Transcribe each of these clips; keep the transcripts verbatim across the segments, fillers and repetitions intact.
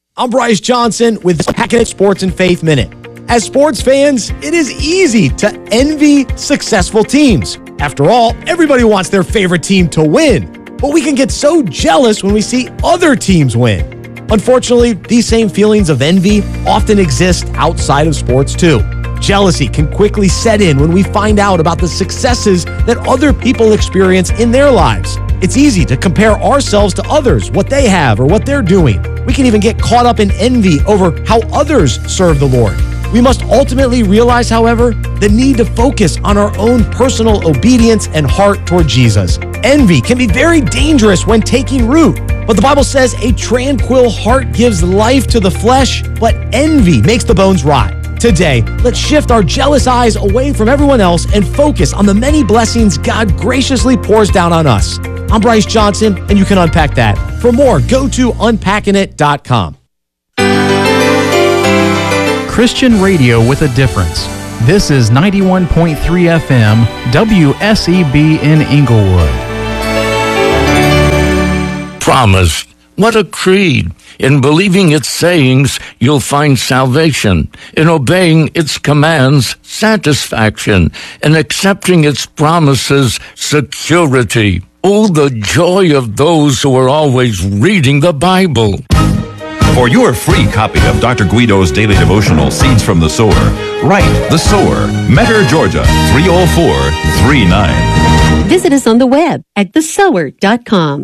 I'm Bryce Johnson with this Unpacking It Sports and Faith Minute. As sports fans, it is easy to envy successful teams. After all, everybody wants their favorite team to win, but we can get so jealous when we see other teams win. Unfortunately, these same feelings of envy often exist outside of sports too. Jealousy can quickly set in when we find out about the successes that other people experience in their lives. It's easy to compare ourselves to others, what they have or what they're doing. We can even get caught up in envy over how others serve the Lord. We must ultimately realize, however, the need to focus on our own personal obedience and heart toward Jesus. Envy can be very dangerous when taking root, but the Bible says a tranquil heart gives life to the flesh, but envy makes the bones rot. Today, let's shift our jealous eyes away from everyone else and focus on the many blessings God graciously pours down on us. I'm Bryce Johnson, and you can unpack that. For more, go to unpacking it dot com. Christian radio with a difference. This is ninety-one point three F M, W S E B in Inglewood. Promise. What a creed. In believing its sayings, you'll find salvation. In obeying its commands, satisfaction. In accepting its promises, security. Oh, the joy of those who are always reading the Bible. For your free copy of Doctor Guido's daily devotional, Seeds from the Sower, write The Sower, Metter, Georgia, three oh four three nine. Visit us on the web at the sower dot com.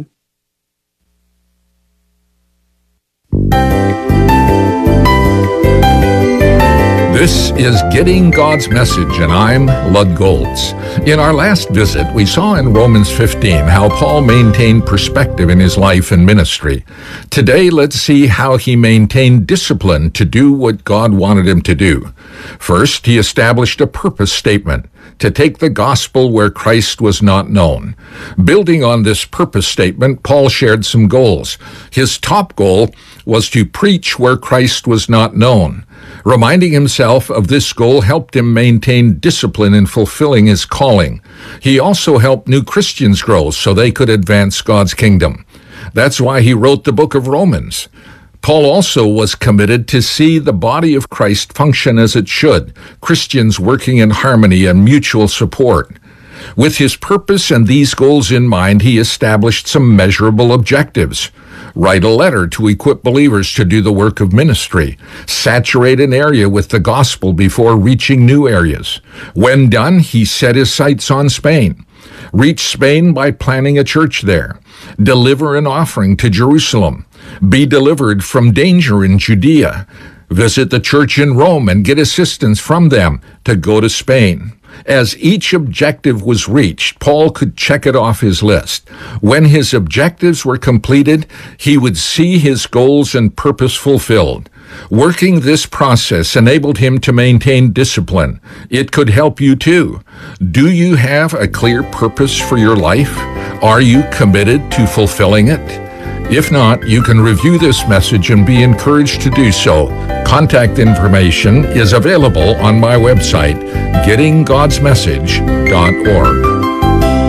This is Getting God's Message, and I'm Lud Goltz. In our last visit, we saw in Romans fifteen how Paul maintained perspective in his life and ministry. Today, let's see how he maintained discipline to do what God wanted him to do. First, he established a purpose statement: to take the gospel where Christ was not known. Building on this purpose statement, Paul shared some goals. His top goal was to preach where Christ was not known. Reminding himself of this goal helped him maintain discipline in fulfilling his calling. He also helped new Christians grow so they could advance God's kingdom. That's why he wrote the book of Romans. Paul also was committed to see the body of Christ function as it should, Christians working in harmony and mutual support. With his purpose and these goals in mind, he established some measurable objectives. Write a letter to equip believers to do the work of ministry. Saturate an area with the gospel before reaching new areas. When done, he set his sights on Spain. Reach Spain by planting a church there. Deliver an offering to Jerusalem. Be delivered from danger in Judea. Visit the church in Rome and get assistance from them to go to Spain. As each objective was reached, Paul could check it off his list. When his objectives were completed, he would see his goals and purpose fulfilled. Working this process enabled him to maintain discipline. It could help you too. Do you have a clear purpose for your life? Are you committed to fulfilling it? If not, you can review this message and be encouraged to do so. Contact information is available on my website, getting gods message dot org.